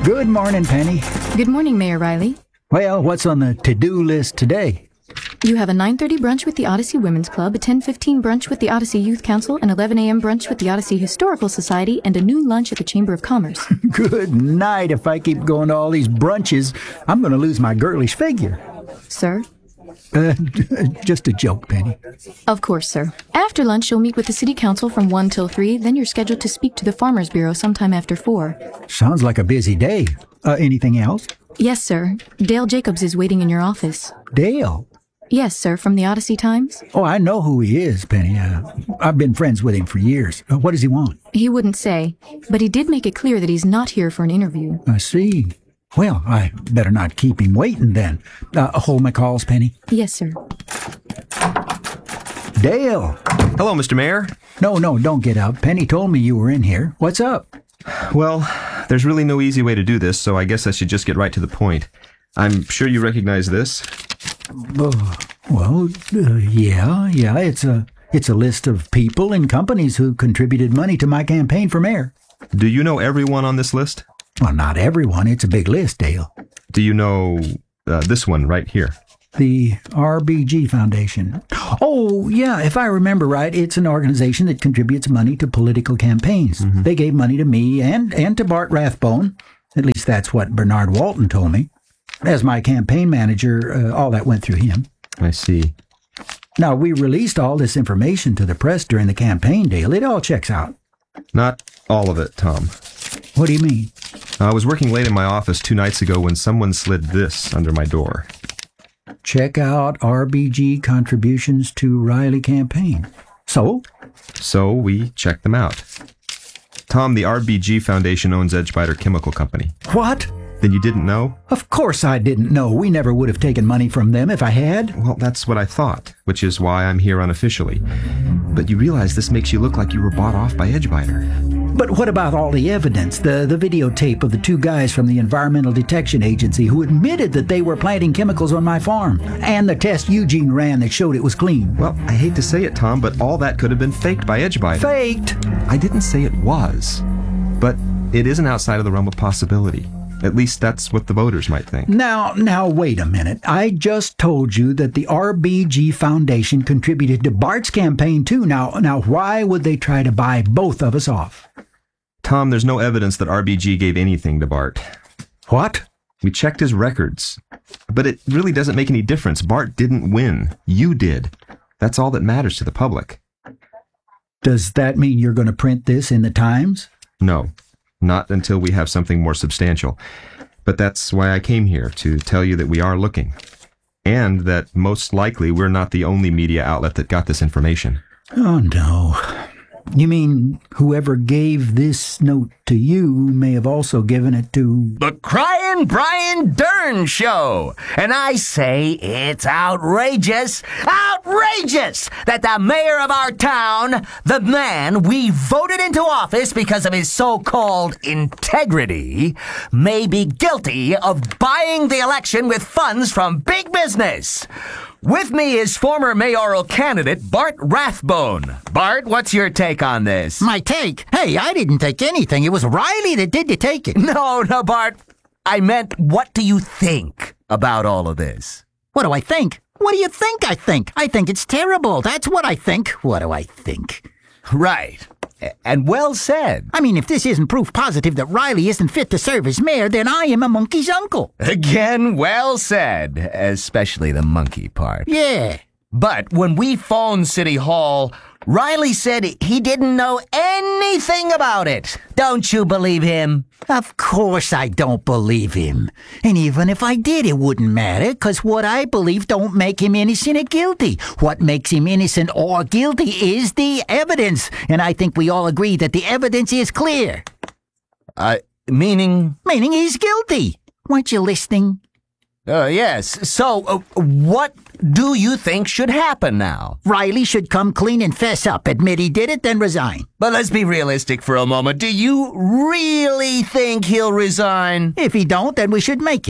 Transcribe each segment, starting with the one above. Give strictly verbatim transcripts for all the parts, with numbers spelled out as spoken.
Good morning, Penny. Good morning, Mayor Riley. Well, what's on the to-do list today? You have a nine thirty brunch with the Odyssey Women's Club, a ten fifteen brunch with the Odyssey Youth Council, an eleven a.m. brunch with the Odyssey Historical Society, and a noon lunch at the Chamber of Commerce. Good night. If I keep going to all these brunches, I'm going to lose my girlish figure. Sir? Uh, just a joke, Penny. Of course, sir. After lunch, you'll meet with the City Council from one till three. Then you're scheduled to speak to the Farmers Bureau sometime after four. Sounds like a busy day. Uh, anything else? Yes, sir. Dale Jacobs is waiting in your office. Dale? Yes, sir, from the Odyssey Times. Oh, I know who he is, Penny. Uh, I've been friends with him for years. Uh, what does he want? He wouldn't say, but he did make it clear that he's not here for an interview. I see. Well, I better not keep him waiting then. Uh, hold my calls, Penny. Yes, sir. Dale! Hello, Mister Mayor. No, no, don't get up. Penny told me you were in here. What's up? Well, there's really no easy way to do this, so I guess I should just get right to the point. I'm sure you recognize this. Uh, well, uh, yeah, yeah, it's a, it's a list of people and companies who contributed money to my campaign for mayor. Do you know everyone on this list? Well, not everyone. It's a big list, Dale. Do you know uh, this one right here? The R B G Foundation. Oh, yeah, if I remember right, it's an organization that contributes money to political campaigns. Mm-hmm. They gave money to me and, and to Bart Rathbone. At least that's what Bernard Walton told me. As my campaign manager, uh, all that went through him. I see. Now, we released all this information to the press during the campaign, Dale. It all checks out. Not all of it, Tom. What do you mean? I was working late in my office two nights ago when someone slid this under my door. Check out R B G contributions to Riley campaign. So? So we checked them out. Tom, the R B G Foundation owns Edgebiter Chemical Company. What? Then you didn't know? Of course I didn't know. We never would have taken money from them if I had. Well, that's what I thought, which is why I'm here unofficially. But you realize this makes you look like you were bought off by Edgebiter. But what about all the evidence, the, the videotape of the two guys from the Environmental Detection Agency who admitted that they were planting chemicals on my farm, and the test Eugene ran that showed it was clean? Well, I hate to say it, Tom, but all that could have been faked by Edgebiter. Faked? I didn't say it was, but it isn't outside of the realm of possibility. At least that's what the voters might think. Now, now, wait a minute. I just told you that the R B G Foundation contributed to Bart's campaign, too. Now, now, why would they try to buy both of us off? Tom, there's no evidence that R B G gave anything to Bart. What? We checked his records. But it really doesn't make any difference. Bart didn't win. You did. That's all that matters to the public. Does that mean you're going to print this in the Times? No. Not until we have something more substantial. But that's why I came here, to tell you that we are looking. And that most likely we're not the only media outlet that got this information. Oh, no. You mean whoever gave this note to you may have also given it to... The Crying Brian Dern Show. And I say it's outrageous, outrageous that the mayor of our town, the man we voted into office because of his so-called integrity, may be guilty of buying the election with funds from big business. With me is former mayoral candidate Bart Rathbone. Bart, what's your take on this? My take? Hey, I didn't take anything. It was Riley that did the taking. No, no, Bart. I meant, what do you think about all of this? What do I think? What do you think I think? I think it's terrible. That's what I think. What do I think? Right. And well said. I mean, if this isn't proof positive that Riley isn't fit to serve as mayor, then I am a monkey's uncle. Again, well said. Especially the monkey part. Yeah. But when we phoned City Hall, Riley said he didn't know anything about it. Don't you believe him? Of course I don't believe him. And even if I did, it wouldn't matter, because what I believe don't make him innocent or guilty. What makes him innocent or guilty is the evidence. And I think we all agree that the evidence is clear. Uh, meaning? Meaning he's guilty. Weren't you listening? Uh, yes. So, uh, what do you think should happen now? Riley should come clean and fess up, admit he did it, then resign. But let's be realistic for a moment. Do you really think he'll resign? If he don't, then we should make him.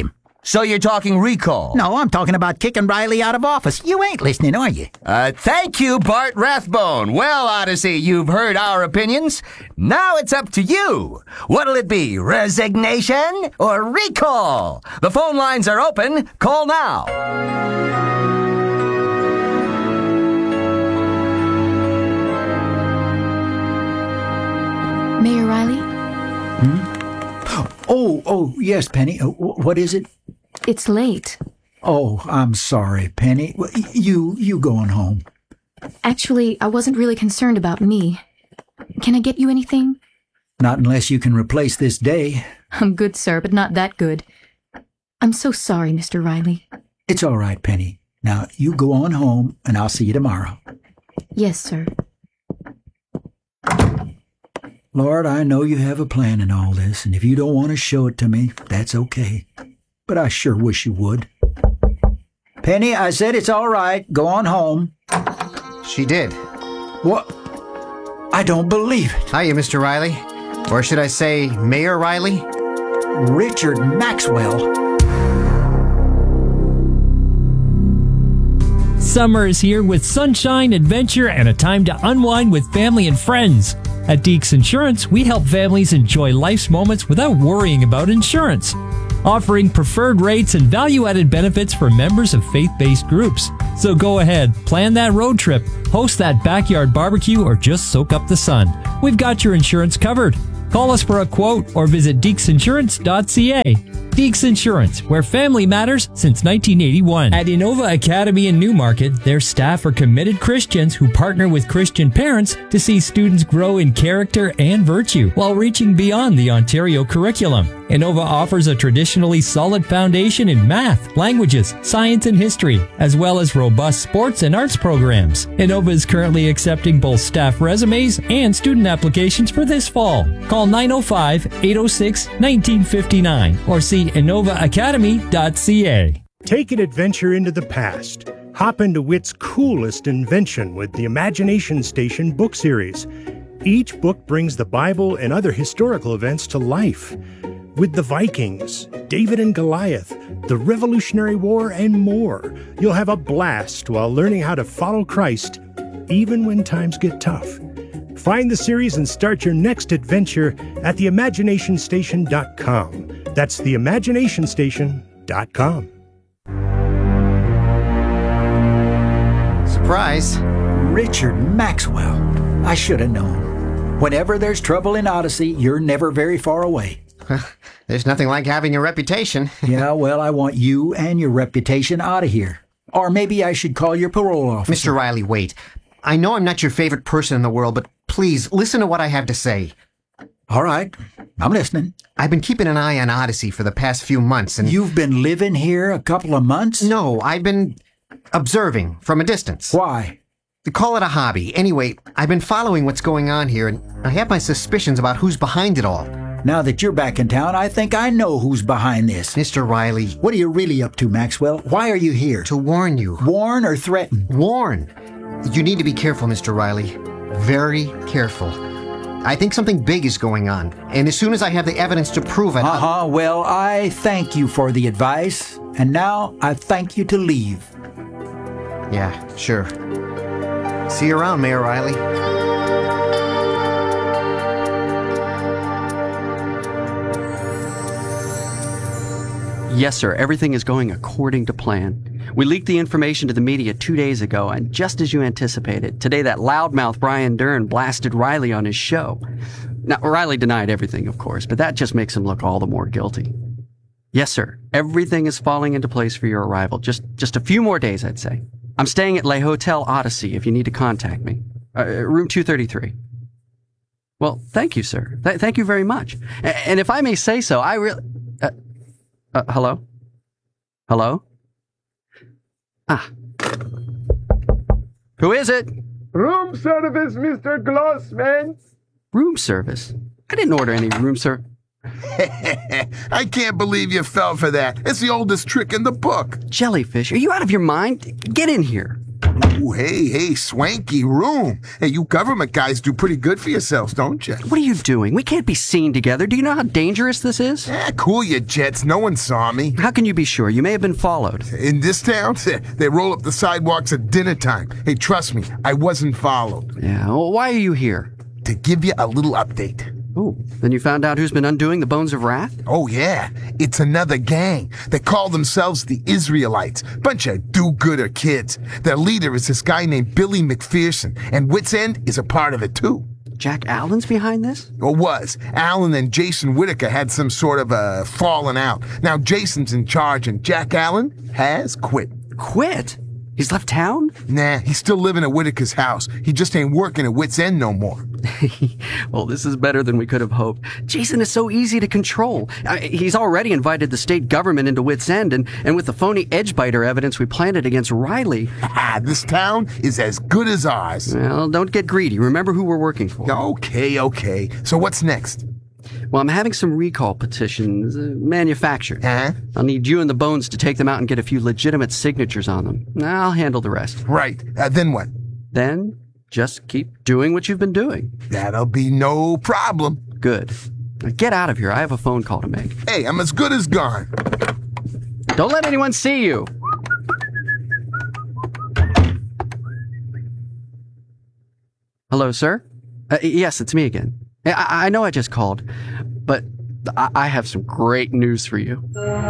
So you're talking recall? No, I'm talking about kicking Riley out of office. You ain't listening, are you? Uh, thank you, Bart Rathbone. Well, Odyssey, you've heard our opinions. Now it's up to you. What'll it be, resignation or recall? The phone lines are open. Call now. Mayor Riley? Oh, oh, yes, Penny. Uh, wh- what is it? It's late. Oh, I'm sorry, Penny. W- You, you going home. Actually, I wasn't really concerned about me. Can I get you anything? Not unless you can replace this day. I'm good, sir, but not that good. I'm so sorry, Mister Riley. It's all right, Penny. Now, you go on home, and I'll see you tomorrow. Yes, sir. Lord, I know you have a plan in all this, and if you don't want to show it to me, that's okay. But I sure wish you would. Penny, I said it's all right. Go on home. She did. What? I don't believe it. Hiya, Mister Riley. Or should I say, Mayor Riley? Richard Maxwell. Summer is here with sunshine, adventure, and a time to unwind with family and friends. At Deeks Insurance, we help families enjoy life's moments without worrying about insurance. Offering preferred rates and value-added benefits for members of faith-based groups. So go ahead, plan that road trip, host that backyard barbecue, or just soak up the sun. We've got your insurance covered. Call us for a quote or visit deeks insurance dot c a. Deeks Insurance, where family matters since nineteen eighty-one. At Innova Academy in Newmarket, their staff are committed Christians who partner with Christian parents to see students grow in character and virtue while reaching beyond the Ontario curriculum. Innova offers a traditionally solid foundation in math, languages, science, and history, as well as robust sports and arts programs. Innova is currently accepting both staff resumes and student applications for this fall. Call nine oh five, eight oh six, nineteen fifty-nine or see innova academy dot c a. Take an adventure into the past. Hop into Wit's coolest invention with the Imagination Station book series. Each book brings the Bible and other historical events to life. With the Vikings, David and Goliath, the Revolutionary War, and more, you'll have a blast while learning how to follow Christ, even when times get tough. Find the series and start your next adventure at the imagination station dot com. That's the imagination station dot com. Surprise. Richard Maxwell. I should have known. Whenever there's trouble in Odyssey, you're never very far away. There's nothing like having a reputation. Yeah, well, I want you and your reputation out of here. Or maybe I should call your parole officer. Mister Riley, wait. I know I'm not your favorite person in the world, but please, listen to what I have to say. All right, I'm listening. I've been keeping an eye on Odyssey for the past few months, and... You've been living here a couple of months? No, I've been observing from a distance. Why? Call it a hobby. Anyway, I've been following what's going on here, and I have my suspicions about who's behind it all. Now that you're back in town, I think I know who's behind this. Mister Riley. What are you really up to, Maxwell? Why are you here? To warn you. Warn or threaten? Warn. You need to be careful, Mister Riley. Very careful. I think something big is going on, and as soon as I have the evidence to prove it... Uh-huh. I'll... Well, I thank you for the advice, and now I thank you to leave. Yeah, sure. See you around, Mayor Riley. Yes, sir. Everything is going according to plan. We leaked the information to the media two days ago, and just as you anticipated, today that loudmouth Brian Dern blasted Riley on his show. Now, Riley denied everything, of course, but that just makes him look all the more guilty. Yes, sir. Everything is falling into place for your arrival. Just just a few more days, I'd say. I'm staying at Le Hotel Odyssey if you need to contact me. Uh, room two thirty-three. Well, thank you, sir. Th- thank you very much. A- and if I may say so, I really... Uh, uh, hello? Hello? Ah. Who is it? Room service, Mister Glossman. Room service? I didn't order any room service. I can't believe you fell for that. It's the oldest trick in the book. Jellyfish, are you out of your mind? Get in here. Ooh, hey, hey, swanky room. Hey, you government guys do pretty good for yourselves, don't you? What are you doing? We can't be seen together. Do you know how dangerous this is? Eh, cool you jets. No one saw me. How can you be sure? You may have been followed. In this town, they roll up the sidewalks at dinner time. Hey, trust me, I wasn't followed. Yeah, well, why are you here? To give you a little update. Oh, then you found out who's been undoing the Bones of Wrath? Oh, yeah. It's another gang. They call themselves the Israelites. Bunch of do-gooder kids. Their leader is this guy named Billy McPherson, and Wits End is a part of it, too. Jack Allen's behind this? Or was. Allen and Jason Whitaker had some sort of a falling out. Now Jason's in charge, and Jack Allen has quit. Quit? He's left town? Nah, he's still living at Whitaker's house. He just ain't working at Wits End no more. Well, this is better than we could have hoped. Jason is so easy to control. Uh, he's already invited the state government into Wits End, and, and with the phony edgebiter evidence we planted against Riley... Ah, this town is as good as ours. Well, don't get greedy. Remember who we're working for. Okay, okay. So what's next? Well, I'm having some recall petitions uh, manufactured. Huh? I'll need you and the Bones to take them out and get a few legitimate signatures on them. I'll handle the rest. Right. Uh, then what? Then just keep doing what you've been doing. That'll be no problem. Good. Now get out of here. I have a phone call to make. Hey, I'm as good as gone. Don't let anyone see you. Hello, sir? Uh, yes, it's me again. I, I know I just called, but I, I have some great news for you.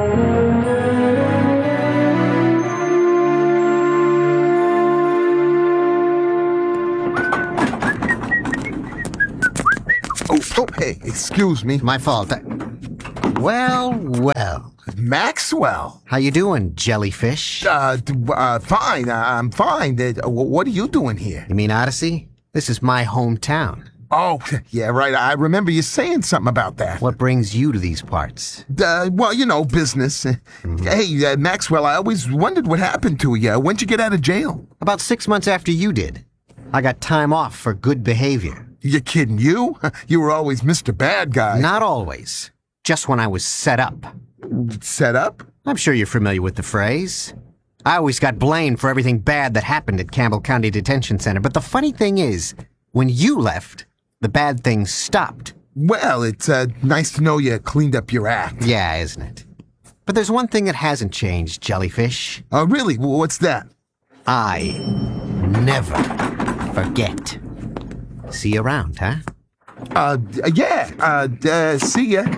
Oh, oh, hey, excuse me. My fault. I... Well, well. Maxwell. How you doing, jellyfish? Uh, uh fine. Uh, I'm fine. Uh, what are you doing here? You mean Odyssey? This is my hometown. Oh, yeah, right. I remember you saying something about that. What brings you to these parts? Uh, well, you know, business. Mm-hmm. Hey, uh, Maxwell, I always wondered what happened to you. When'd you get out of jail? About six months after you did. I got time off for good behavior. You kidding you? You were always Mister Bad Guy. Not always. Just when I was set up. Set up? I'm sure you're familiar with the phrase. I always got blamed for everything bad that happened at Campbell County Detention Center. But the funny thing is, when you left, the bad things stopped. Well, it's uh, nice to know you cleaned up your act. Yeah, isn't it? But there's one thing that hasn't changed, jellyfish. Oh, uh, really? Well, what's that? I never forget. See you around, huh? Uh, yeah. Uh, uh see ya.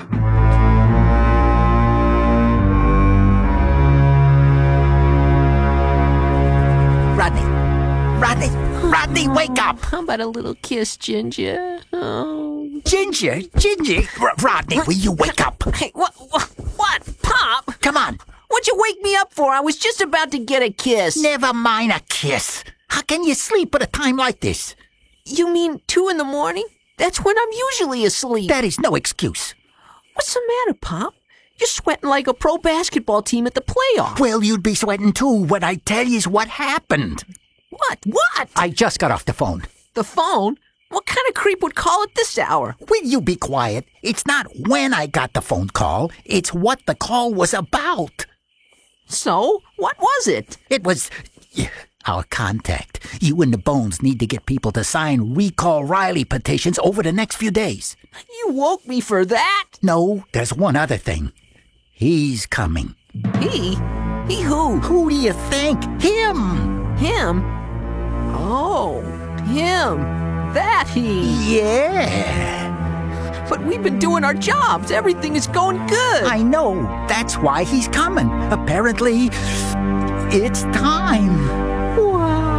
Rodney. Rodney. Rodney, wake up! How about a little kiss, Ginger? Oh. Ginger? Ginger? R- Rodney, will you wake up? Hey, what, what? What? Pop? Come on. What'd you wake me up for? I was just about to get a kiss. Never mind a kiss. How can you sleep at a time like this? You mean two in the morning? That's when I'm usually asleep. That is no excuse. What's the matter, Pop? You're sweating like a pro basketball team at the playoffs. Well, you'd be sweating too when I tell you what happened. What? What? I just got off the phone. The phone? What kind of creep would call at this hour? Will you be quiet? It's not when I got the phone call. It's what the call was about. So, what was it? It was our contact. You and the Bones need to get people to sign Recall Riley petitions over the next few days. You woke me for that? No, there's one other thing. He's coming. He? He who? Who do you think? Him! Him? Oh, him. That he. Yeah. But we've been doing our jobs. Everything is going good. I know. That's why he's coming. Apparently, it's time. Wow.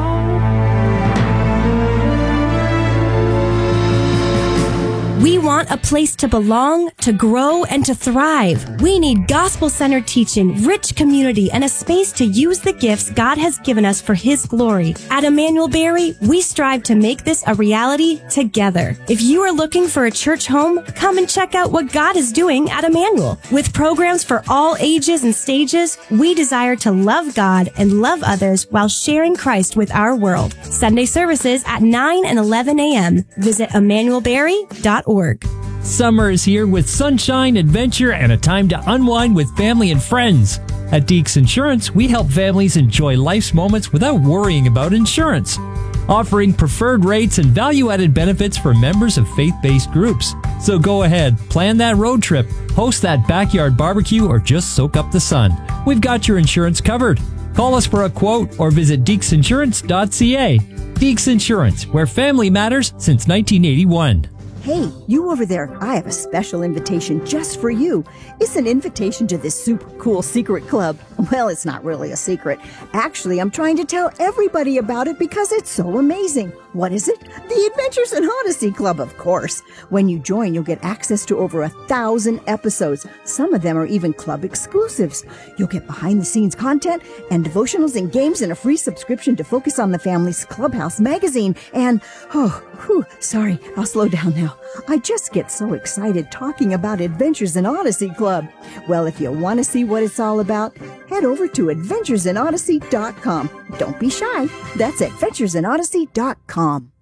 We want a place to belong, to grow, and to thrive. We need gospel-centered teaching, rich community, and a space to use the gifts God has given us for His glory. At Emmanuel Berry, we strive to make this a reality together. If you are looking for a church home, come and check out what God is doing at Emmanuel. With programs for all ages and stages, we desire to love God and love others while sharing Christ with our world. Sunday services at nine and eleven a.m. Visit emmanuel berry dot org. Summer is here with sunshine, adventure, and a time to unwind with family and friends. At Deeks Insurance, we help families enjoy life's moments without worrying about insurance. Offering preferred rates and value-added benefits for members of faith-based groups. So go ahead, plan that road trip, host that backyard barbecue, or just soak up the sun. We've got your insurance covered. Call us for a quote or visit deeks insurance dot c a. Deeks Insurance, where family matters since nineteen eighty-one. Hey, you over there, I have a special invitation just for you. It's an invitation to this super cool secret club. Well, it's not really a secret. Actually, I'm trying to tell everybody about it because it's so amazing. What is it? The Adventures in Odyssey Club, of course. When you join, you'll get access to over a thousand episodes. Some of them are even club exclusives. You'll get behind-the-scenes content and devotionals and games and a free subscription to Focus on the Family's Clubhouse magazine. And, oh, whew, sorry, I'll slow down now. I just get so excited talking about Adventures in Odyssey Club. Well, if you want to see what it's all about, head over to adventures in odyssey dot com. Don't be shy. That's adventures in odyssey dot com.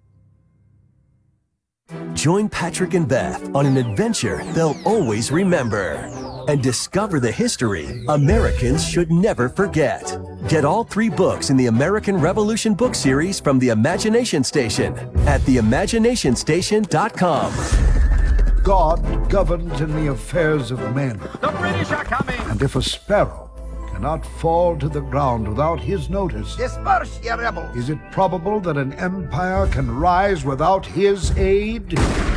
Join Patrick and Beth on an adventure they'll always remember and discover the history Americans should never forget. Get all three books in the American Revolution book series from the Imagination Station at the imagination station dot com. God governs in the affairs of men. The British are coming! And if a sparrow cannot fall to the ground without his notice, Disperse, ye rebels! is it probable that an empire can rise without his aid?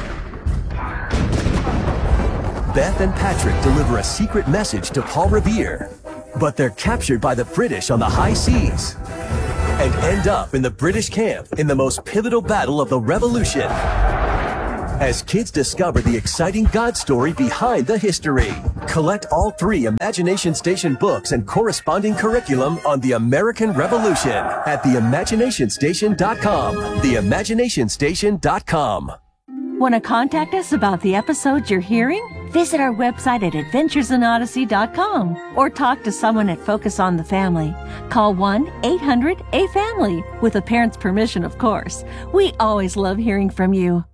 Beth and Patrick deliver a secret message to Paul Revere, but they're captured by the British on the high seas and end up in the British camp in the most pivotal battle of the Revolution. As kids discover the exciting God story behind the history. Collect all three Imagination Station books and corresponding curriculum on the American Revolution at the imagination station dot com. the imagination station dot com. Want to contact us about the episodes you're hearing? Visit our website at adventures in odyssey dot com or talk to someone at Focus on the Family. Call one eight hundred A family with a parent's permission, of course. We always love hearing from you.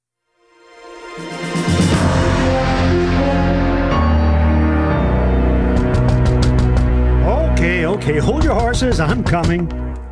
Okay, okay, hold your horses. I'm coming.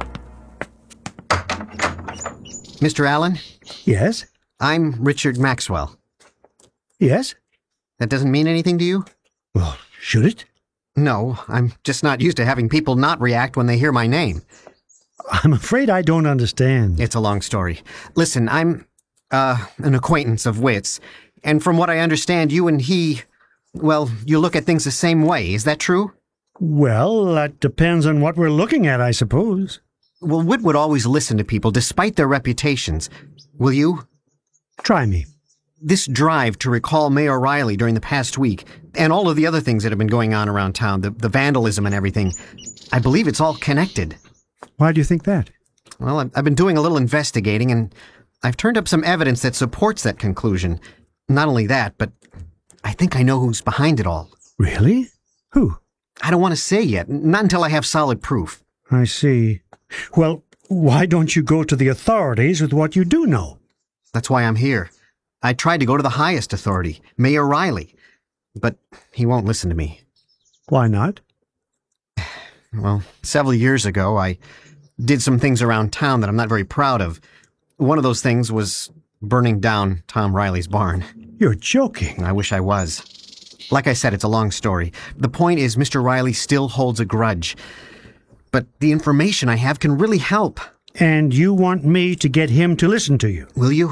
Mister Allen? Yes? I'm Richard Maxwell. Yes? That doesn't mean anything to you? Well, should it? No, I'm just not used to having people not react when they hear my name. I'm afraid I don't understand. It's a long story. Listen, I'm, uh, an acquaintance of Whit's, and from what I understand, you and he, well, you look at things the same way. Is that true? Well, that depends on what we're looking at, I suppose. Well, Whit would always listen to people, despite their reputations. Will you? Try me. This drive to recall Mayor Riley during the past week, and all of the other things that have been going on around town, the, the vandalism and everything, I believe it's all connected. Why do you think that? Well, I've, I've been doing a little investigating, and I've turned up some evidence that supports that conclusion. Not only that, but I think I know who's behind it all. Really? Who? I don't want to say yet, not until I have solid proof. I see. Well, why don't you go to the authorities with what you do know? That's why I'm here. I tried to go to the highest authority, Mayor Riley, but he won't listen to me. Why not? Well, several years ago, I did some things around town that I'm not very proud of. One of those things was burning down Tom Riley's barn. You're joking. I wish I was. Like I said, it's a long story. The point is, Mister Riley still holds a grudge. But the information I have can really help. And you want me to get him to listen to you? Will you?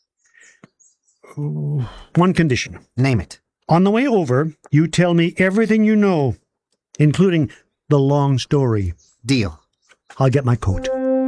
One condition. Name it. On the way over, you tell me everything you know, including the long story. Deal. I'll get my coat.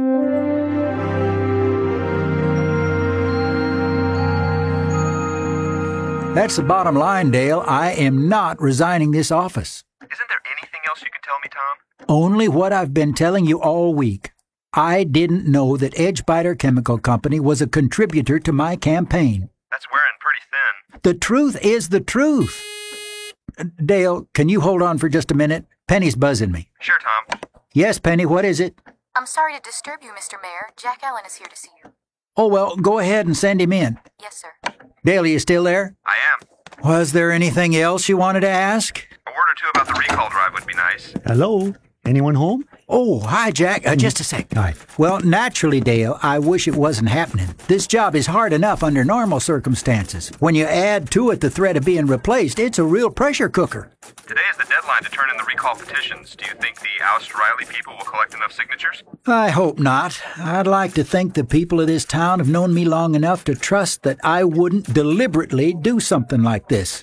That's the bottom line, Dale. I am not resigning this office. Isn't there anything else you can tell me, Tom? Only what I've been telling you all week. I didn't know that Edgebiter Chemical Company was a contributor to my campaign. That's wearing pretty thin. The truth is the truth. Dale, can you hold on for just a minute? Penny's buzzing me. Sure, Tom. Yes, Penny, what is it? I'm sorry to disturb you, Mister Mayor. Jack Allen is here to see you. Oh, well, go ahead and send him in. Yes, sir. Dale, are you still there? I am. Was there anything else you wanted to ask? Well, word or two about the recall drive would be nice. Hello? Anyone home? Oh, hi, Jack. Uh, just a sec. Hi. Well, naturally, Dale, I wish it wasn't happening. This job is hard enough under normal circumstances. When you add to it the threat of being replaced, it's a real pressure cooker. Today is the deadline to turn in the recall petitions. Do you think the Oust Riley people will collect enough signatures? I hope not. I'd like to think the people of this town have known me long enough to trust that I wouldn't deliberately do something like this.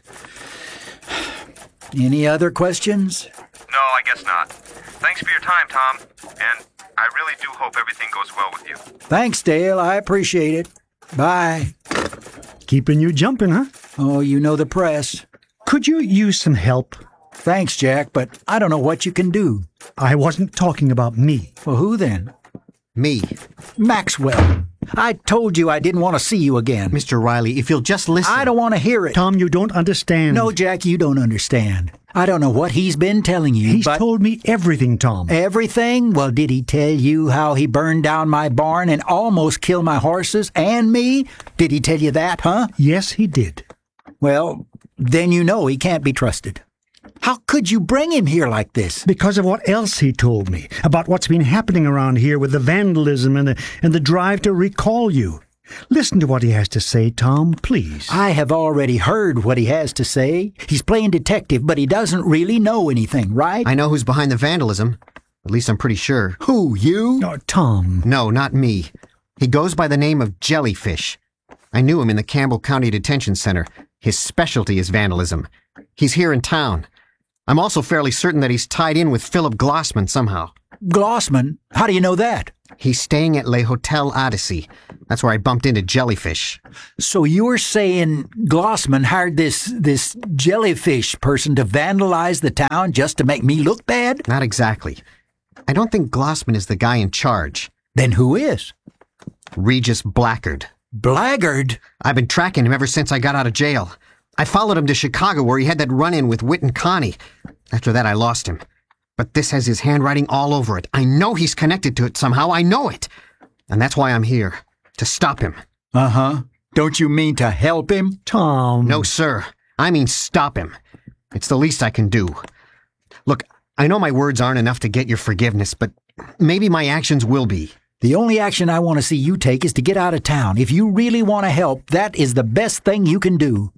Any other questions? No, I guess not. Thanks for your time, Tom. And I really do hope everything goes well with you. Thanks, Dale. I appreciate it. Bye. Keeping you jumping, huh? Oh, you know the press. Could you use some help? Thanks, Jack, but I don't know what you can do. I wasn't talking about me. Well, who then? Me. Maxwell. I told you I didn't want to see you again. Mister Riley, if you'll just listen. I don't want to hear it. Tom, you don't understand. No, Jack, you don't understand. I don't know what he's been telling you, He's but... told me everything, Tom. Everything? Well, did he tell you how he burned down my barn and almost killed my horses and me? Did he tell you that, huh? Yes, he did. Well, then you know he can't be trusted. How could you bring him here like this? Because of what else he told me, about what's been happening around here with the vandalism and the, and the drive to recall you. Listen to what he has to say, Tom, please. I have already heard what he has to say. He's playing detective, but he doesn't really know anything, right? I know who's behind the vandalism. At least I'm pretty sure. Who, you? Oh, Tom. No, not me. He goes by the name of Jellyfish. I knew him in the Campbell County Detention Center. His specialty is vandalism. He's here in town. I'm also fairly certain that he's tied in with Philip Glossman somehow. Glossman? How do you know that? He's staying at Le Hotel Odyssey. That's where I bumped into Jellyfish. So you're saying Glossman hired this this jellyfish person to vandalize the town just to make me look bad? Not exactly. I don't think Glossman is the guy in charge. Then who is? Regis Blackguard. Blackguard? I've been tracking him ever since I got out of jail. I followed him to Chicago where he had that run-in with Whit and Connie. After that, I lost him. But this has his handwriting all over it. I know he's connected to it somehow. I know it. And that's why I'm here. To stop him. Uh-huh. Don't you mean to help him? Tom. No, sir. I mean stop him. It's the least I can do. Look, I know my words aren't enough to get your forgiveness, but maybe my actions will be. The only action I want to see you take is to get out of town. If you really want to help, that is the best thing you can do.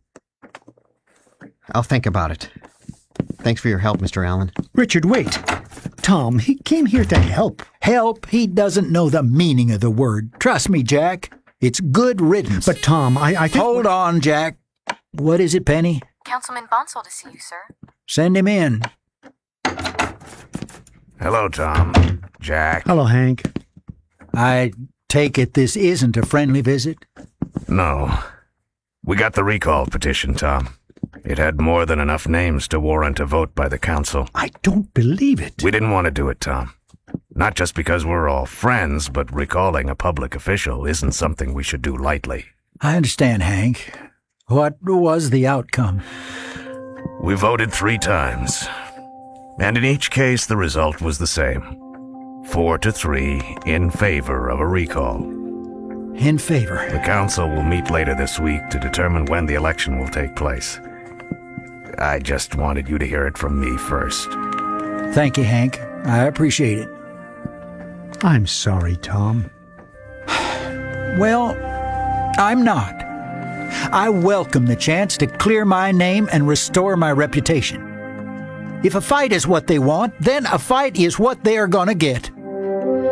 I'll think about it. Thanks for your help, Mister Allen. Richard, wait. Tom, he came here to help. Help? He doesn't know the meaning of the word. Trust me, Jack. It's good riddance. But, Tom, I, I think... Hold on, Jack. What is it, Penny? Councilman Bonsall to see you, sir. Send him in. Hello, Tom. Jack. Hello, Hank. I take it this isn't a friendly visit? No. We got the recall petition, Tom. It had more than enough names to warrant a vote by the council. I don't believe it. We didn't want to do it, Tom. Not just because we're all friends, but recalling a public official isn't something we should do lightly. I understand, Hank. What was the outcome? We voted three times. And in each case, the result was the same. Four to three in favor of a recall. In favor. The council will meet later this week to determine when the election will take place. I just wanted you to hear it from me first. Thank you, Hank. I appreciate it. I'm sorry, Tom. Well, I'm not. I welcome the chance to clear my name and restore my reputation. If a fight is what they want, then a fight is what they are gonna get.